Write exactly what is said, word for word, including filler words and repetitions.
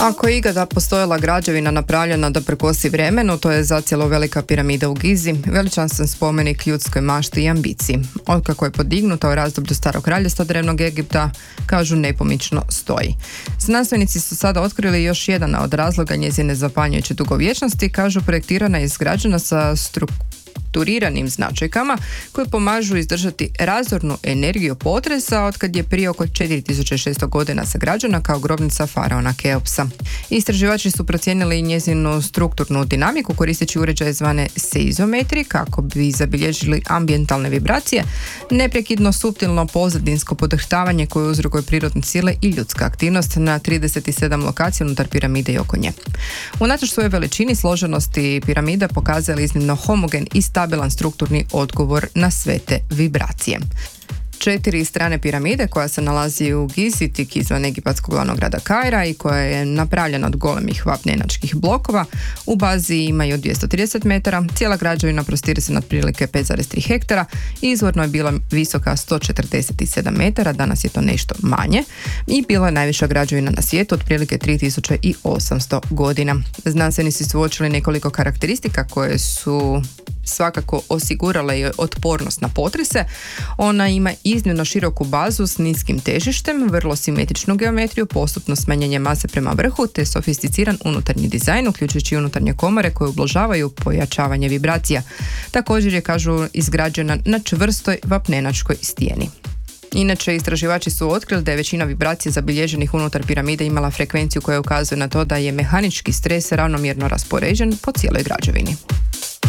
Ako je ikada postojala građevina napravljena da prekosi vremenu, to je zacijelo velika piramida u Gizi, veličanstven spomenik ljudskoj mašti i ambiciji. Otkako je podignuta u razdoblju Starog kraljevstva Drevnog Egipta, kažu nepomično stoji. Znanstvenici su sada otkrili još jedan od razloga njezine zapanjujuće dugovječnosti, kažu projektirana je izgrađena sa strukturiranim značajkama koje pomažu izdržati razornu energiju potresa otkad je prije oko četiri tisuće šesto godina sagrađena kao grobnica faraona Keopsa. Istraživači su procijenili i njezinu strukturnu dinamiku koristeći uređaje zvane seizometri kako bi zabilježili ambijentalne vibracije, neprekidno suptilno pozadinsko podrhtavanje koje uzrokuje prirodne sile i ljudska aktivnost na trideset sedam lokacija unutar piramide i oko nje. Unatoč svoje veličini, složenosti piramida pokazali iznimno homogen i stabilan strukturni odgovor na sve te vibracije. Četiri strane piramide koja se nalazi u Gizi, tik izvan egipatskog glavnog grada Kaira i koja je napravljena od golemih vapnenačkih blokova, u bazi imaju dvjesto trideset metara, cijela građevina prostire se na otprilike pet zarez tri hektara, izvorno je bila visoka sto četrdeset sedam metara, danas je to nešto manje i bila je najviša građevina na svijetu, otprilike tri tisuće osamsto godina. Znanstvenici su uočili nekoliko karakteristika koje su svakako osigurala je otpornost na potrese. Ona ima iznimno široku bazu s niskim težištem, vrlo simetričnu geometriju, postupno smanjenje mase prema vrhu te sofisticiran unutarnji dizajn, uključujući unutarnje komore koje ublažavaju pojačavanje vibracija. Također je, kažu, izgrađena na čvrstoj vapnenačkoj stijeni. Inače, istraživači su otkrili da je većina vibracija zabilježenih unutar piramide imala frekvenciju koja ukazuje na to da je mehanički stres ravnomjerno raspoređen po cijeloj građevini.